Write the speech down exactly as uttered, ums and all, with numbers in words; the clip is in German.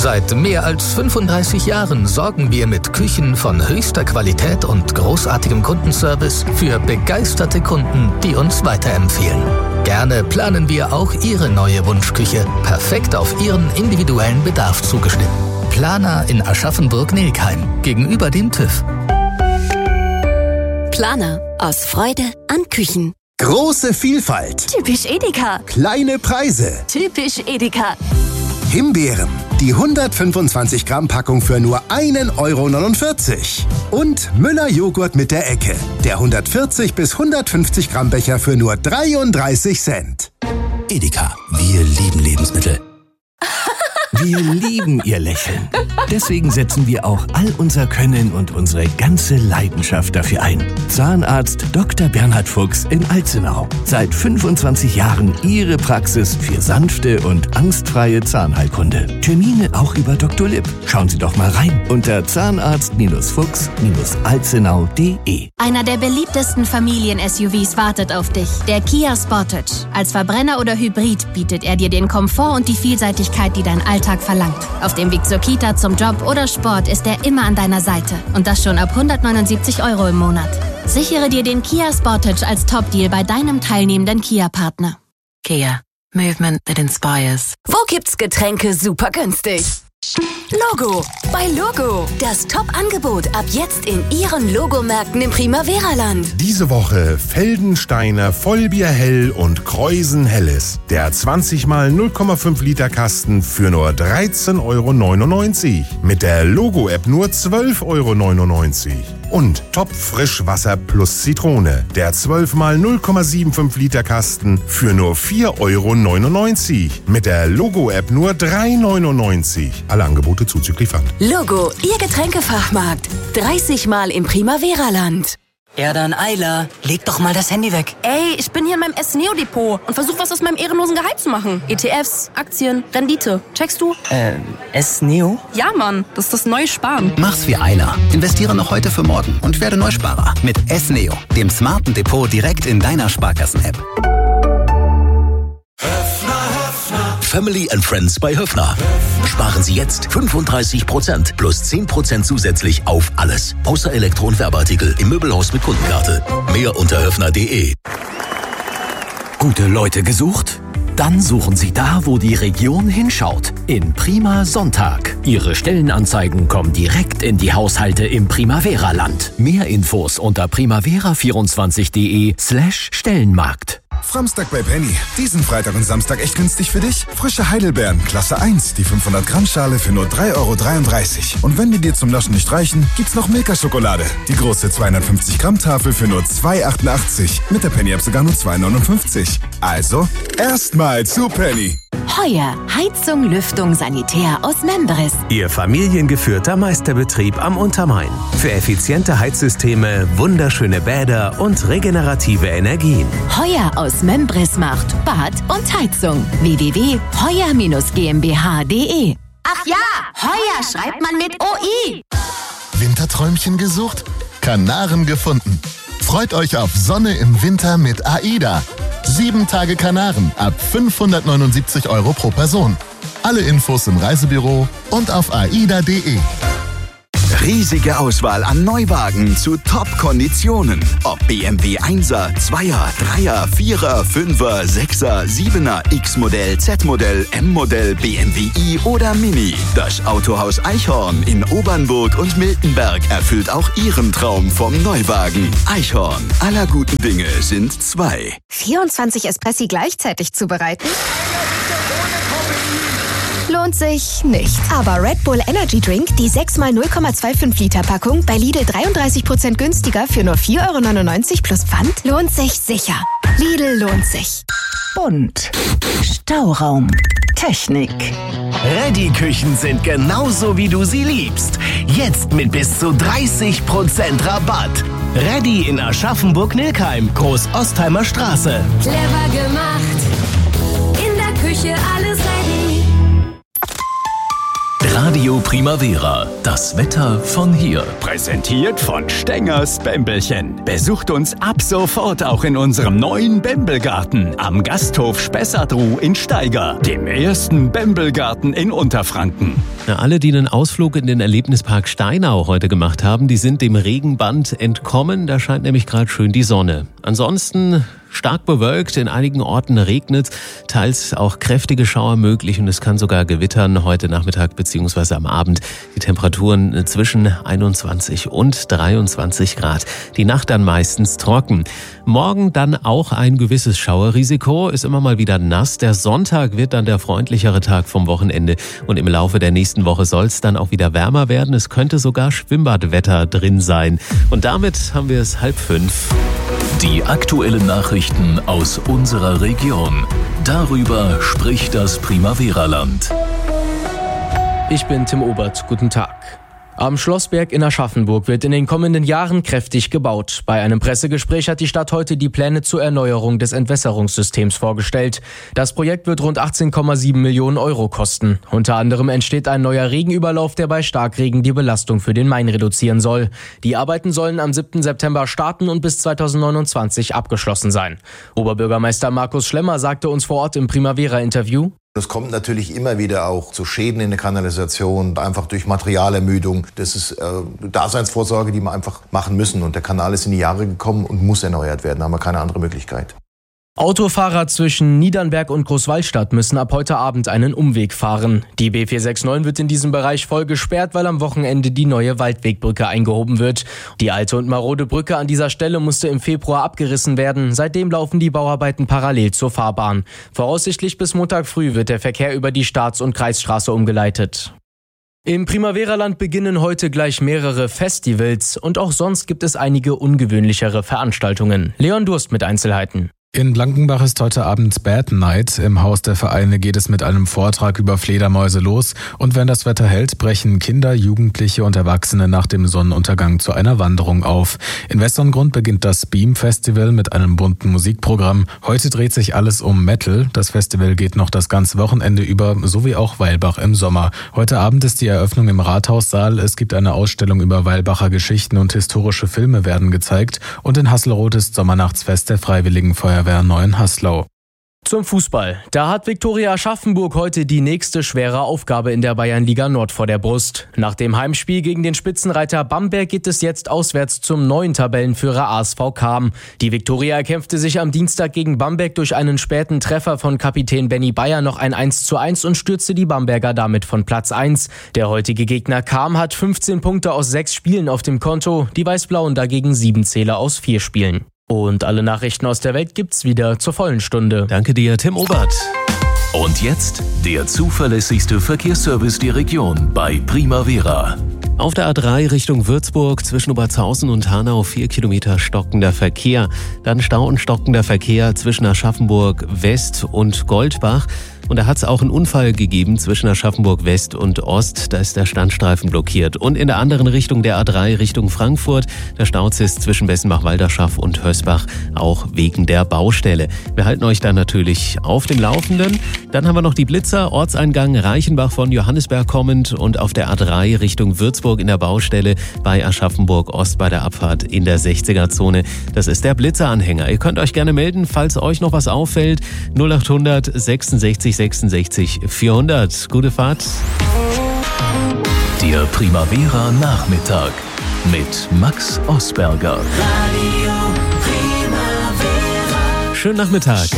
Seit mehr als fünfunddreißig Jahren sorgen wir mit Küchen von höchster Qualität und großartigem Kundenservice für begeisterte Kunden, die uns weiterempfehlen. Gerne planen wir auch Ihre neue Wunschküche, perfekt auf Ihren individuellen Bedarf zugeschnitten. Planer in Aschaffenburg-Nilkheim, gegenüber dem TÜV. Planer, aus Freude an Küchen. Große Vielfalt. Typisch Edeka. Kleine Preise. Typisch Edeka. Himbeeren. Die hundertfünfundzwanzig Gramm Packung für nur ein Euro neunundvierzig. Und Müller Joghurt mit der Ecke. Der hundertvierzig bis hundertfünfzig Gramm Becher für nur dreiunddreißig Cent. Edeka. Wir lieben Lebensmittel. Wir lieben Ihr Lächeln. Deswegen setzen wir auch all unser Können und unsere ganze Leidenschaft dafür ein. Zahnarzt Doktor Bernhard Fuchs in Alzenau. Seit fünfundzwanzig Jahren Ihre Praxis für sanfte und angstfreie Zahnheilkunde. Termine auch über Doktor Lipp. Schauen Sie doch mal rein unter zahnarzt Fuchs Alzenau punkt de. Einer der beliebtesten Familien-S U Vs wartet auf dich. Der Kia Sportage. Als Verbrenner oder Hybrid bietet er dir den Komfort und die Vielseitigkeit, die dein Alltag verlangt. Auf dem Weg zur Kita, zum Job oder Sport ist er immer an deiner Seite. Und das schon ab hundertneunundsiebzig Euro im Monat. Sichere dir den Kia Sportage als Top-Deal bei deinem teilnehmenden Kia-Partner. Kia. Movement that inspires. Wo gibt's Getränke super günstig? Logo. Bei Logo. Das Top-Angebot ab jetzt in Ihren Logomärkten im Primavera-Land. Diese Woche Feldensteiner Vollbier Hell und Kreusen Helles. Der zwanzig mal null Komma fünf Liter Kasten für nur dreizehn Euro neunundneunzig. Mit der Logo-App nur zwölf Euro neunundneunzig. Und Top Frischwasser plus Zitrone. Der zwölf mal null Komma fünfundsiebzig Liter Kasten für nur vier Euro neunundneunzig. Mit der Logo-App nur drei Euro neunundneunzig. Alle Angebote zuzüglich Pfand. Logo, Ihr Getränkefachmarkt. dreißig Mal im Primavera-Land. Ja, dann Ayla, leg doch mal das Handy weg. Ey, ich bin hier in meinem S-Neo-Depot und versuch was aus meinem ehrenlosen Gehalt zu machen. E T Fs, Aktien, Rendite. Checkst du? Ähm, S-Neo? Ja, Mann, das ist das neue Sparen. Mach's wie Ayla. Investiere noch heute für morgen und werde Neusparer. Mit S-Neo, dem smarten Depot direkt in deiner Sparkassen-App. Family and Friends bei Höffner. Sparen Sie jetzt fünfunddreißig Prozent plus zehn Prozent zusätzlich auf alles. Außer Elektro- und Werbeartikel im Möbelhaus mit Kundenkarte. Mehr unter höffner punkt de. Gute Leute gesucht? Dann suchen Sie da, wo die Region hinschaut. In Prima Sonntag. Ihre Stellenanzeigen kommen direkt in die Haushalte im Primavera-Land. Mehr Infos unter primavera vierundzwanzig punkt de slash Stellenmarkt. Samstag bei Penny. Diesen Freitag und Samstag echt günstig für dich? Frische Heidelbeeren, Klasse eins, die fünfhundert Gramm Schale für nur drei Euro dreiunddreißig. Und wenn die dir zum Naschen nicht reichen, gibt's noch Milka-Schokolade. Die große zweihundertfünfzig Gramm Tafel für nur zwei Euro achtundachtzig. Mit der Penny-App sogar nur zwei Euro neunundfünfzig. Also, erstmal zu Penny. Heuer. Heizung, Lüftung, Sanitär aus Membris. Ihr familiengeführter Meisterbetrieb am Untermain. Für effiziente Heizsysteme, wunderschöne Bäder und regenerative Energien. Heuer aus Membris macht Bad und Heizung. w w w punkt heuer G m b h punkt de. Ach ja, Heuer schreibt man mit O I. Winterträumchen gesucht? Kanaren gefunden. Freut euch auf Sonne im Winter mit AIDA. Sieben Tage Kanaren ab fünfhundertneunundsiebzig Euro pro Person. Alle Infos im Reisebüro und auf aida punkt de. Riesige Auswahl an Neuwagen zu Top-Konditionen. Ob B M W Einser, Zweier, Dreier, Vierer, Fünfer, Sechser, Siebener, X-Modell, Z-Modell, M-Modell, B M W i oder Mini. Das Autohaus Eichhorn in Obernburg und Miltenberg erfüllt auch Ihren Traum vom Neuwagen. Eichhorn, aller guten Dinge sind zwei. vierundzwanzig Espressi gleichzeitig zubereiten? Lohnt sich nicht. Aber Red Bull Energy Drink, die sechs mal null Komma fünfundzwanzig Liter Packung, bei Lidl dreiunddreißig Prozent günstiger für nur vier Euro neunundneunzig plus Pfand, lohnt sich sicher. Lidl lohnt sich. Bunt. Stauraum. Technik. Reddy-Küchen sind genauso, wie du sie liebst. Jetzt mit bis zu dreißig Prozent Rabatt. Reddy in Aschaffenburg-Nilkheim, Groß-Ostheimer Straße. Clever gemacht. In der Küche alles ready. Radio Primavera. Das Wetter von hier. Präsentiert von Stengers Bämbelchen. Besucht uns ab sofort auch in unserem neuen Bämbelgarten am Gasthof Spessartruh in Steiger, dem ersten Bämbelgarten in Unterfranken. Na, alle, die einen Ausflug in den Erlebnispark Steinau heute gemacht haben, die sind dem Regenband entkommen. Da scheint nämlich gerade schön die Sonne. Ansonsten stark bewölkt, in einigen Orten regnet, teils auch kräftige Schauer möglich und es kann sogar gewittern heute Nachmittag bzw. am Abend. Die Temperaturen zwischen einundzwanzig und dreiundzwanzig Grad. Die Nacht dann meistens trocken. Morgen dann auch ein gewisses Schauerrisiko, ist immer mal wieder nass. Der Sonntag wird dann der freundlichere Tag vom Wochenende und im Laufe der nächsten Woche soll es dann auch wieder wärmer werden. Es könnte sogar Schwimmbadwetter drin sein. Und damit haben wir es halb fünf. Die aktuellen Nachrichten aus unserer Region. Darüber spricht das Primavera-Land. Ich bin Tim Obert. Guten Tag. Am Schlossberg in Aschaffenburg wird in den kommenden Jahren kräftig gebaut. Bei einem Pressegespräch hat die Stadt heute die Pläne zur Erneuerung des Entwässerungssystems vorgestellt. Das Projekt wird rund achtzehn Komma sieben Millionen Euro kosten. Unter anderem entsteht ein neuer Regenüberlauf, der bei Starkregen die Belastung für den Main reduzieren soll. Die Arbeiten sollen am siebten September starten und bis zweitausendneunundzwanzig abgeschlossen sein. Oberbürgermeister Markus Schlemmer sagte uns vor Ort im Primavera-Interview: Es kommt natürlich immer wieder auch zu Schäden in der Kanalisation, einfach durch Materialermüdung. Das ist äh, Daseinsvorsorge, die wir einfach machen müssen. Und der Kanal ist in die Jahre gekommen und muss erneuert werden. Da haben wir keine andere Möglichkeit. Autofahrer zwischen Niedernberg und Großwallstadt müssen ab heute Abend einen Umweg fahren. Die B vier sechs neun wird in diesem Bereich voll gesperrt, weil am Wochenende die neue Waldwegbrücke eingehoben wird. Die alte und marode Brücke an dieser Stelle musste im Februar abgerissen werden. Seitdem laufen die Bauarbeiten parallel zur Fahrbahn. Voraussichtlich bis Montag früh wird der Verkehr über die Staats- und Kreisstraße umgeleitet. Im Primavera-Land beginnen heute gleich mehrere Festivals und auch sonst gibt es einige ungewöhnlichere Veranstaltungen. Leon Durst mit Einzelheiten. In Blankenbach ist heute Abend Bad Night. Im Haus der Vereine geht es mit einem Vortrag über Fledermäuse los. Und wenn das Wetter hält, brechen Kinder, Jugendliche und Erwachsene nach dem Sonnenuntergang zu einer Wanderung auf. In Westerngrund beginnt das Beam Festival mit einem bunten Musikprogramm. Heute dreht sich alles um Metal. Das Festival geht noch das ganze Wochenende über, sowie auch Weilbach im Sommer. Heute Abend ist die Eröffnung im Rathaussaal. Es gibt eine Ausstellung über Weilbacher Geschichten und historische Filme werden gezeigt. Und in Hasselroth ist Sommernachtsfest der Freiwilligen Feuerwehr Neuenhaslau. Zum Fußball. Da hat Viktoria Aschaffenburg heute die nächste schwere Aufgabe in der Bayernliga Nord vor der Brust. Nach dem Heimspiel gegen den Spitzenreiter Bamberg geht es jetzt auswärts zum neuen Tabellenführer A S V Cham. Die Viktoria erkämpfte sich am Dienstag gegen Bamberg durch einen späten Treffer von Kapitän Benny Bayer noch ein eins zu eins und stürzte die Bamberger damit von Platz eins. Der heutige Gegner Cham hat fünfzehn Punkte aus sechs Spielen auf dem Konto, die Weißblauen dagegen sieben Zähler aus vier Spielen. Und alle Nachrichten aus der Welt gibt's wieder zur vollen Stunde. Danke dir, Tim Obert. Und jetzt der zuverlässigste Verkehrsservice der Region bei Primavera. Auf der A drei Richtung Würzburg zwischen Oberzhausen und Hanau vier Kilometer stockender Verkehr. Dann Stau und stockender Verkehr zwischen Aschaffenburg West und Goldbach. Und da hat es auch einen Unfall gegeben zwischen Aschaffenburg West und Ost. Da ist der Standstreifen blockiert. Und in der anderen Richtung der A drei Richtung Frankfurt, der Stausitz zwischen Bessenbach-Walderschaff und Hösbach, auch wegen der Baustelle. Wir halten euch dann natürlich auf dem Laufenden. Dann haben wir noch die Blitzer, Ortseingang Reichenbach von Johannisberg kommend und auf der A drei Richtung Würzburg in der Baustelle bei Aschaffenburg Ost bei der Abfahrt in der sechziger-Zone. Das ist der Blitzeranhänger. Ihr könnt euch gerne melden, falls euch noch was auffällt. null acht hundert sechsundsechzig sechsundsechzig vierhundert. Gute Fahrt. Der Primavera Nachmittag mit Max Osberger. Schönen Nachmittag.